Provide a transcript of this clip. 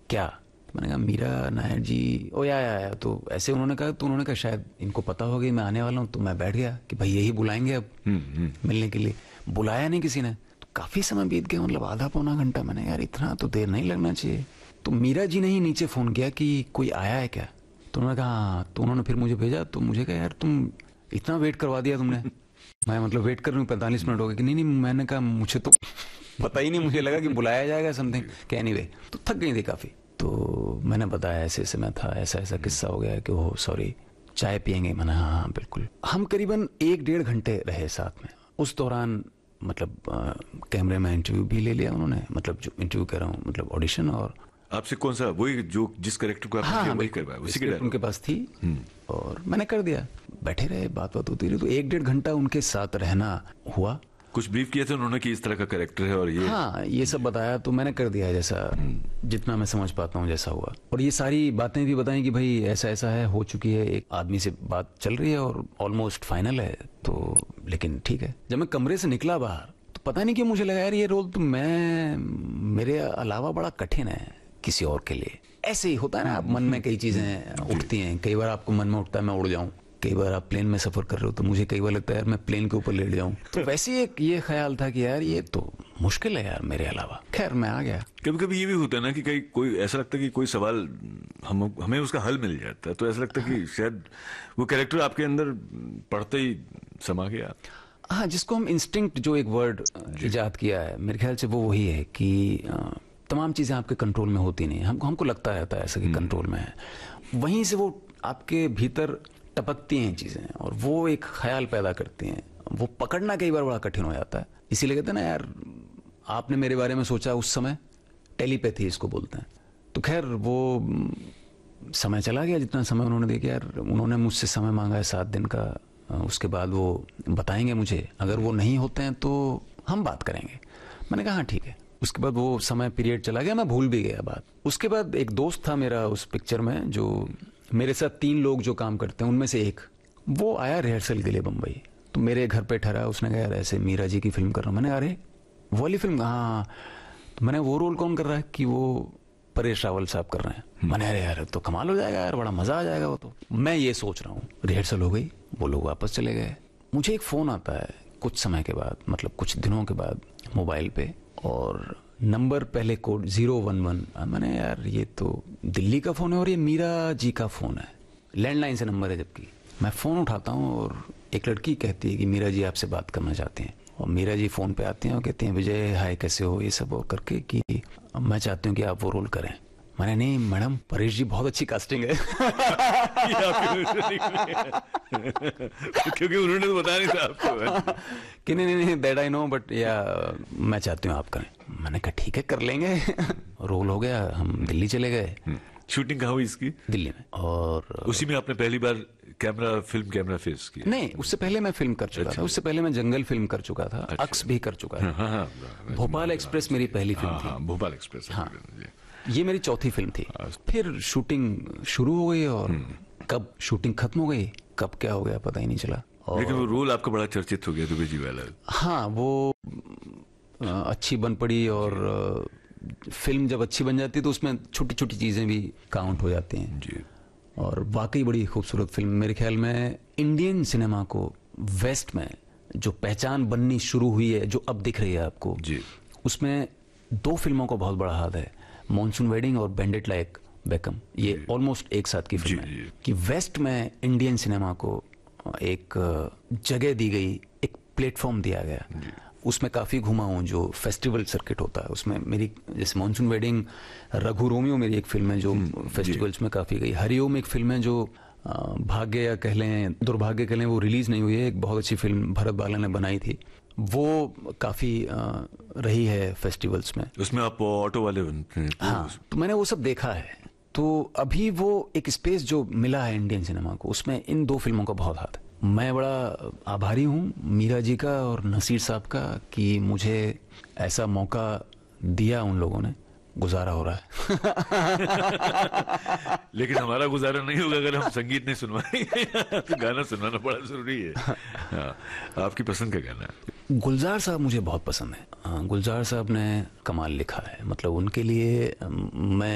क्या? तो मैंने कहा मीरा नायर जी, ओ या तो ऐसे उन्होंने कहा, तो उन्होंने कहा शायद इनको पता होगा कि मैं आने वाला हूँ, तो मैं बैठ गया कि भाई यही बुलाएंगे अब मिलने के लिए। बुलाया नहीं किसी ने, तो काफी समय बीत गया, मतलब आधा पौना घंटा। मैंने यार इतना तो देर नहीं लगना चाहिए। तो मीरा जी ने ही नीचे फोन किया कि कोई आया है क्या? तो उन्होंने कहा हाँ। तो उन्होंने फिर मुझे भेजा, तो मुझे कहा यार तुम इतना वेट करवा दिया तुमने। मैं मतलब वेट कर रहा हूँ 45 मिनट हो गए कि नहीं। मैंने कहा मुझे तो पता ही नहीं, मुझे लगा कि बुलाया जाएगा समथिंग। एनीवे तो थक गई थी काफी। तो मैंने बताया ऐसे ऐसे मैं था, ऐसा ऐसा किस्सा हो गया कि ओह सॉरी, चाय पियेंगे? मैंने हाँ बिल्कुल। हम करीबन 1-1.5 घंटे रहे साथ में। उस दौरान मतलब कैमरे में इंटरव्यू भी ले लिया उन्होंने, मतलब जो इंटरव्यू कर रहा हूँ मतलब ऑडिशन। और आपसे कौन सा, वही जो जिस कैरेक्टर को आपने किया वही करवाया, उसी के उनके पास थी और मैंने कर दिया। बैठे रहे, बात होती रही। तो 1-1.5 घंटा उनके साथ रहना हुआ। कुछ ब्रीफ किया था उन्होंने कि इस तरह का कैरेक्टर है और ये? हाँ, ये सब बताया तो मैंने कर दिया जैसा जितना मैं समझ पाता हूँ जैसा हुआ। और ये सारी बातें भी बताई कि भाई ऐसा ऐसा है, हो चुकी है, एक आदमी से बात चल रही है और ऑलमोस्ट फाइनल है, तो लेकिन ठीक है। जब मैं कमरे से निकला बाहर तो पता नहीं क्यों मुझे लगा यार ये रोल तो मेरे अलावा बड़ा कठिन है किसी और के लिए। ऐसे ही होता है ना, मन में कई चीजें उठती हैं। कई बार आपको मन में उठता है मैं उड़ जाऊं, कई बार आप प्लेन में सफर कर रहे हो तो मुझे कई बार लगता है यार मैं प्लेन के ऊपर लेट जाऊं। तो वैसे ही एक ये ख्याल था कि यार ये तो मुश्किल है यार मेरे अलावा। खैर मैं आ गया। कभी कभी ये भी होता है ना कि कहीं कोई ऐसा लगता है कि कोई सवाल हमें उसका हल मिल जाता है, तो ऐसा लगता है कि शायद वो कैरेक्टर आपके अंदर पढ़ते ही समा गया। हाँ, जिसको हम इंस्टिंक्ट, जो एक वर्ड इजाद किया है मेरे ख्याल से वो वही है कि तमाम चीजें आपके कंट्रोल में होती नहीं। हमको लगता रहता है ऐसा कि कंट्रोल में है, वहीं से वो आपके भीतर टपकती हैं चीजें और वो एक ख्याल पैदा करती हैं। वो पकड़ना कई बार बड़ा कठिन हो जाता है। इसीलिए कहते हैं ना यार, आपने मेरे बारे में सोचा उस समय, टेलीपैथी इसको बोलते हैं। तो खैर वो समय चला गया, जितना समय उन्होंने देखा यार, उन्होंने मुझसे समय मांगा है 7 दिन का। उसके बाद वो बताएंगे मुझे, अगर वो नहीं होते हैं तो हम बात करेंगे। मैंने कहा हाँ ठीक है। उसके बाद वो समय पीरियड चला गया, मैं भूल भी गया बात। उसके बाद एक दोस्त था मेरा उस पिक्चर में, जो मेरे साथ 3 लोग जो काम करते हैं उनमें से एक, वो आया रिहर्सल के लिए बम्बई। तो मेरे घर पे ठहरा, उसने कहा यार ऐसे मीरा जी की फिल्म कर रहा हूँ। मैंने अरे वो वाली फिल्म? हाँ। तो मैंने वो रोल कौन कर रहा है? कि वो परेश रावल साहब कर रहे हैं। मैंने अरे यार तो कमाल हो जाएगा यार, बड़ा मजा आ जाएगा वो तो। मैं ये सोच रहा हूँ, रिहर्सल हो गई, वो लोग वापस चले गए। मुझे एक फोन आता है कुछ समय के बाद, मतलब कुछ दिनों के बाद, मोबाइल पे, और नंबर पहले कोड 011। मैंने यार ये तो दिल्ली का फोन है और ये मीरा जी का फोन है, लैंडलाइन से नंबर है। जबकि मैं फोन उठाता हूँ और एक लड़की कहती है कि मीरा जी आपसे बात करना चाहते हैं। और मीरा जी फोन पे आते हैं और कहते हैं विजय हाय कैसे हो, ये सब और करके कि मैं चाहती हूँ कि आप वो रोल करें। मैंने नहीं मैडम, परेश जी बहुत अच्छी कास्टिंग है। क्योंकि उन्होंने तो बताया नहीं था आपको कि नहीं दैट आई नो, बट या मैं चाहती हूँ आप करें। मैंने कहा ठीक है कर लेंगे। रोल हो गया, हम दिल्ली चले गए। शूटिंग कहाँ हुई इसकी? दिल्ली में। और उसी में आपने पहली बार फिल्म कैमरा फेस किया? नहीं, उससे पहले मैं फिल्म कर चुका था। उससे पहले मैं जंगल फिल्म कर चुका था। अक्स भी कर चुका था। भोपाल एक्सप्रेस मेरी पहली फिल्म थी। भोपाल एक्सप्रेस। हाँ, ये मेरी चौथी फिल्म थी। फिर शूटिंग शुरू हो गई और कब शूटिंग खत्म हो गई, कब क्या हो गया पता ही नहीं चला। लेकिन वो रोल आपका बड़ा चर्चित हो गया, दुबे जी वाला। हाँ, वो अच्छी बन पड़ी और फिल्म जब अच्छी बन जाती है तो उसमें छोटी छोटी चीजें भी काउंट हो जाती हैं जी। और वाकई बड़ी खूबसूरत फिल्म। मेरे ख्याल में इंडियन सिनेमा को वेस्ट में जो पहचान बननी शुरू हुई है, जो अब दिख रही है आपको जी, उसमें 2 फिल्मों का बहुत बड़ा हाथ है, मॉनसून वेडिंग और बैंडिट लाइक बेकम। ये ऑलमोस्ट एक साथ की फिल्म है कि वेस्ट में इंडियन सिनेमा को एक जगह दी गई, एक प्लेटफॉर्म दिया गया। उसमें काफी घुमा हूं, जो फेस्टिवल सर्किट होता है उसमें मेरी, जैसे मॉनसून वेडिंग, रघु रोमियो मेरी एक फिल्म है जो फेस्टिवल्स में काफी गई। हरिओम एक फिल्म है जो भाग्य या कह लें दुर्भाग्य कह लें, वो रिलीज नहीं हुई है। एक बहुत अच्छी फिल्म भरत बाला ने बनाई थी, वो काफी रही है फेस्टिवल्स में। उसमें आप ऑटो वाले बनते हैं। हाँ, तो मैंने वो सब देखा है। तो अभी वो एक स्पेस जो मिला है इंडियन सिनेमा को, उसमें इन 2 फिल्मों का बहुत हाथ है। मैं बड़ा आभारी हूँ मीरा जी का और नसीर साहब का कि मुझे ऐसा मौका दिया उन लोगों ने। गुजारा हो रहा है। लेकिन हमारा गुजारा नहीं होगा अगर हम संगीत नहीं सुनवाएंगे। तो गाना सुनवाना बड़ा जरूरी है। हाँ, आपकी पसंद का गाना? गुलजार साहब मुझे बहुत पसंद है। गुलजार साहब ने कमाल लिखा है, मतलब उनके लिए मैं